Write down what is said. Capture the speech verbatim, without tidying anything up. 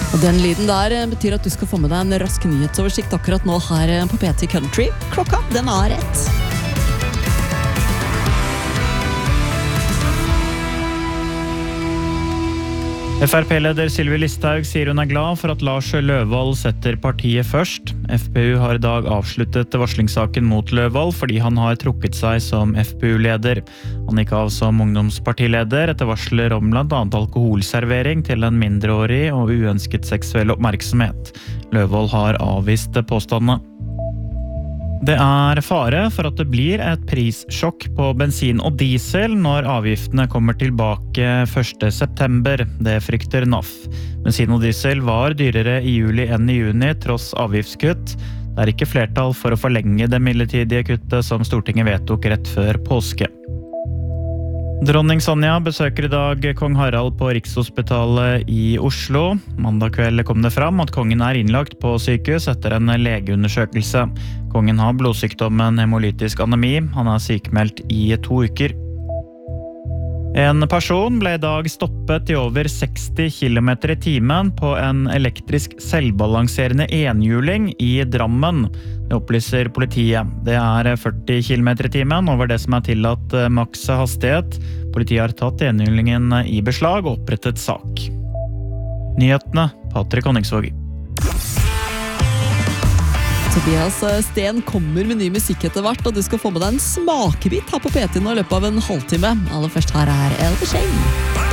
Og den lyden der betyr at du skal få med deg en rask nyhetsoversikt akkurat nå her på P T Country. Klokka, den er rett. F R P-leder Sylvi Listhaug sier hun er glad for at Lars Løvold setter partiet først. F P U har i dag avsluttet varslingssaken mot Løvold fordi han har trukket seg som F P U-leder. Han gikk av som ungdomspartileder etter varsler om blant annet alkoholservering til en mindreårig og uønsket seksuell oppmerksomhet. Løvold har avvist påstandene. Det er fare for at det blir et prissjokk på bensin og diesel når avgiftene kommer tilbake første september. Det frykter N A F. Bensin og diesel var dyrere i juli enn i juni tross avgiftskutt. Det er ikke flertall for å forlenge det midlertidige kuttet som Stortinget vedtok rett før påske. Dronning Sonja besøker i dag kong Harald på Rikshospitalet i Oslo. Mandag kveld kom det fram at kongen er innlagt på sykehus etter en legeundersøkelse. Kongen har blodsykdommen hemolytisk anemi. Han er sykmeldt i to uker. En person ble i dag stoppet i over seksti kilometer i timen på en elektrisk selvbalanserende enhjuling i Drammen. Det opplyser politiet. Det er førti kilometer i timen over det som er tillatt maks hastighet. Politiet har tatt enhjulingen i beslag og opprettet sak. Nyhetene, Patrick Honningsvåg. Tobias Sten kommer med ny musikk etter hvert, og du skal få med deg en smakebit her på P T nå i løpet av en halvtime. Aller først her er Elvis Shane.